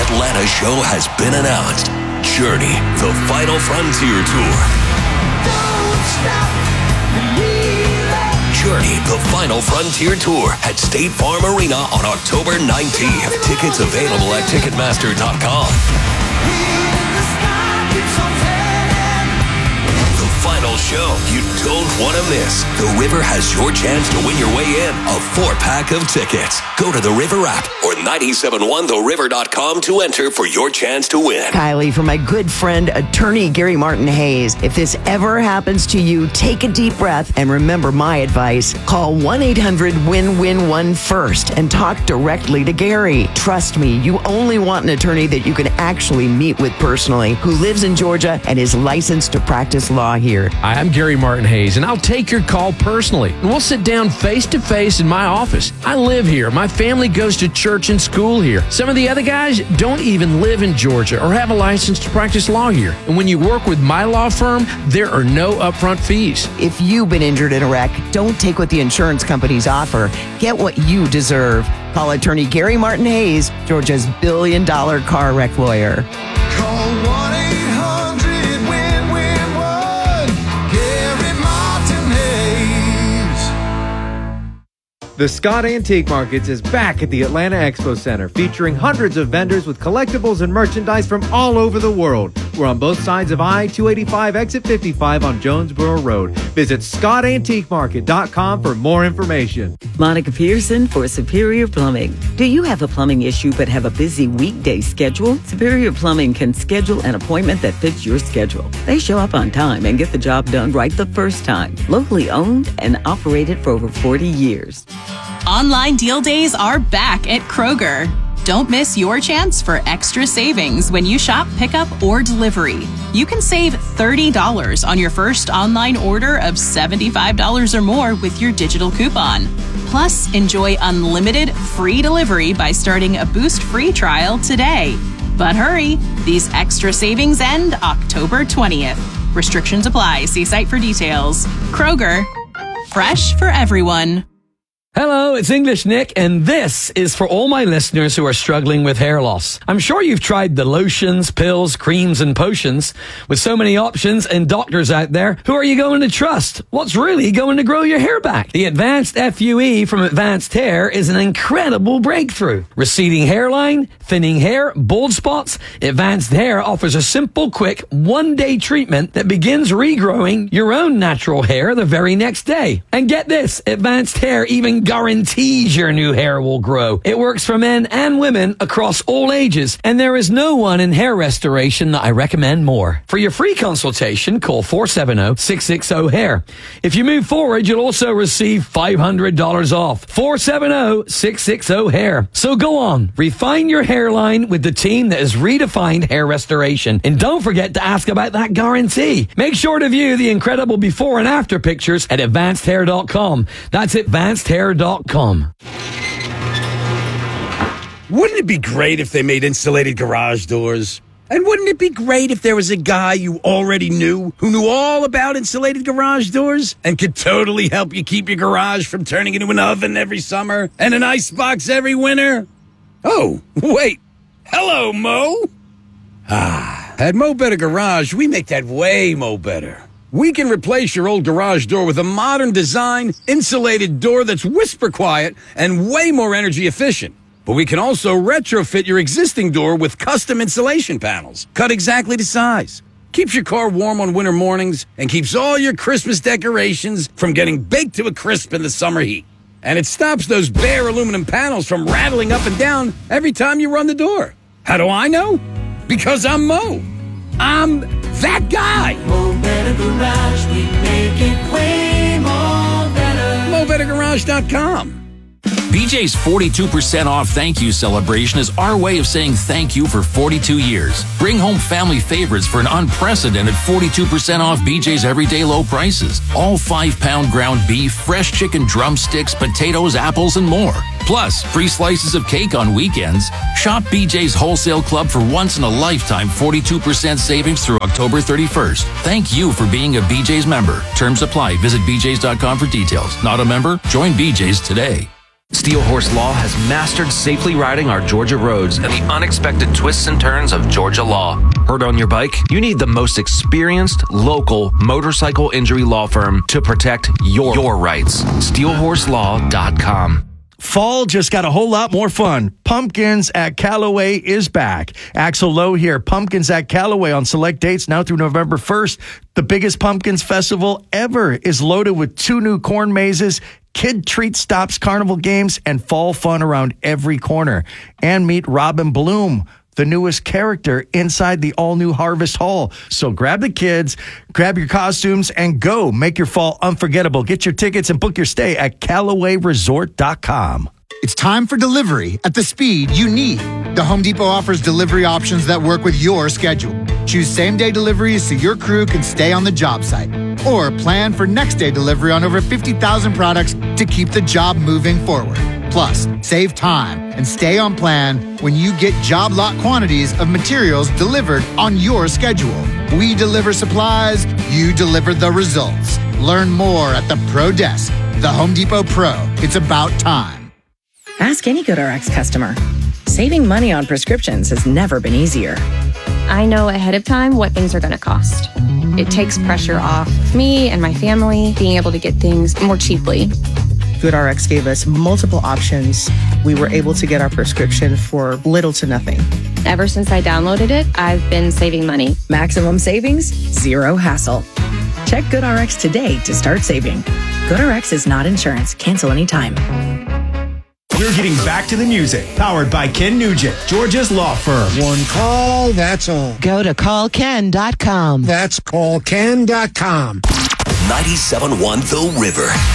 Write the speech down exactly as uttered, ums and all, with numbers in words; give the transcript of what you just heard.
Atlanta show has been announced. Journey, the Final Frontier Tour. Don't stop, Journey, the Final Frontier Tour at State Farm Arena on October nineteenth. Tickets available at Ticketmaster dot com. The final show you don't want to miss. The River has your chance to win your way in. A four-pack of tickets. Go to the River app or nine seven one the river dot com to enter for your chance to win. Kylie, for my good friend, attorney Gary Martin Hayes, if this ever happens to you, take a deep breath and remember my advice. Call one eight hundred win win one first and talk directly to Gary. Trust me, you only want an attorney that you can actually meet with personally, who lives in Georgia and is licensed to practice law here. Hi, I'm Gary Martin Hayes, and I'll take your call personally, and we'll sit down face-to-face in my office. I live here. My family goes to church and school here. Some of the other guys don't even live in Georgia or have a license to practice law here. And when you work with my law firm, there are no upfront fees. If you've been injured in a wreck, don't take what the insurance companies offer. Get what you deserve. Call attorney Gary Martin Hayes, Georgia's billion-dollar car wreck lawyer. Call one eight hundred win win one, Gary Martin Hayes. The Scott Antique Markets is back at the Atlanta Expo Center, featuring hundreds of vendors with collectibles and merchandise from all over the world. We're on both sides of I two eighty-five, exit fifty-five on Jonesboro Road. Visit scott antique market dot com for more information. Monica Pearson for Superior Plumbing. Do you have a plumbing issue but have a busy weekday schedule? Superior Plumbing can schedule an appointment that fits your schedule. They show up on time and get the job done right the first time. Locally owned and operated for over forty years. Online deal days are back at Kroger. Don't miss your chance for extra savings when you shop pickup or delivery. You can save thirty dollars on your first online order of seventy-five dollars or more with your digital coupon. Plus, enjoy unlimited free delivery by starting a Boost free trial today. But hurry, these extra savings end October twentieth. Restrictions apply. See site for details. Kroger, fresh for everyone. Hello, it's English Nick, and this is for all my listeners who are struggling with hair loss. I'm sure you've tried the lotions, pills, creams, and potions. With so many options and doctors out there, who are you going to trust? What's really going to grow your hair back? The Advanced F U E from Advanced Hair is an incredible breakthrough. Receding hairline, thinning hair, bald spots, Advanced Hair offers a simple, quick, one-day treatment that begins regrowing your own natural hair the very next day. And get this, Advanced Hair even guarantees your new hair will grow. It works for men and women across all ages, and there is no one in hair restoration that I recommend more. For your free consultation, call four seven zero, six six zero, hair. If you move forward, you'll also receive five hundred dollars off. four seven zero, six six zero, hair. So go on, refine your hairline with the team that has redefined hair restoration. And don't forget to ask about that guarantee. Make sure to view the incredible before and after pictures at advanced hair dot com. That's advanced hair dot com. Wouldn't it be great if they made insulated garage doors? And wouldn't it be great if there was a guy you already knew who knew all about insulated garage doors and could totally help you keep your garage from turning into an oven every summer and an icebox every winter? Oh, wait. Hello, Mo. Ah, at Mo Better Garage, we make that way Mo Better. We can replace your old garage door with a modern design, insulated door that's whisper quiet and way more energy efficient. But we can also retrofit your existing door with custom insulation panels, cut exactly to size. Keeps your car warm on winter mornings and keeps all your Christmas decorations from getting baked to a crisp in the summer heat. And it stops those bare aluminum panels from rattling up and down every time you run the door. How do I know? Because I'm Mo. I'm that guy. Mo Better Garage, we make it way more better. Mo Better Garage dot com. B J's forty-two percent off thank you celebration is our way of saying thank you for forty-two years. Bring home family favorites for an unprecedented forty-two percent off B J's everyday low prices. All five-pound ground beef, fresh chicken drumsticks, potatoes, apples, and more. Plus, free slices of cake on weekends. Shop B J's Wholesale Club for once-in-a-lifetime forty-two percent savings through October thirty-first. Thank you for being a B J's member. Terms apply. Visit B J's dot com for details. Not a member? Join B J's today. Steel Horse Law has mastered safely riding our Georgia roads and the unexpected twists and turns of Georgia law. Hurt on your bike? You need the most experienced, local motorcycle injury law firm to protect your, your rights. steel horse law dot com. Fall just got a whole lot more fun. Pumpkins at Callaway is back. Axel Lowe here. Pumpkins at Callaway on select dates now through November first. The biggest Pumpkins festival ever is loaded with two new corn mazes, kid treat stops, carnival games, and fall fun around every corner. And meet Robin Bloom, the newest character inside the all-new Harvest Hall. So grab the kids, grab your costumes, and go. Make your fall unforgettable. Get your tickets and book your stay at Callaway Resort dot com. It's time for delivery at the speed you need. The Home Depot offers delivery options that work with your schedule. Choose same-day deliveries so your crew can stay on the job site. Or plan for next-day delivery on over fifty thousand products to keep the job moving forward. Plus, save time and stay on plan when you get job lot quantities of materials delivered on your schedule. We deliver supplies, you deliver the results. Learn more at the Pro Desk. The Home Depot Pro. It's about time. Ask any GoodRx customer. Saving money on prescriptions has never been easier. I know ahead of time what things are going to cost. It takes pressure off me and my family being able to get things more cheaply. GoodRx gave us multiple options. We were able to get our prescription for little to nothing. Ever since I downloaded it, I've been saving money. Maximum savings, zero hassle. Check GoodRx today to start saving. GoodRx is not insurance. Cancel anytime. We're getting back to the music. Powered by Ken Nugent, Georgia's law firm. One call, that's all. Go to call ken dot com. That's call ken dot com. ninety-seven point one The River.